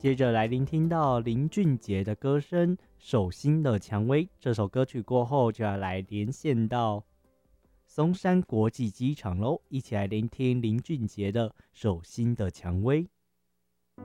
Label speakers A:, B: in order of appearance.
A: 接着来聆听到林俊杰的歌声《手心的蔷薇》。这首歌曲过后，就要来连线到松山国际机场喽，一起来聆听林俊杰的《手心的蔷薇》。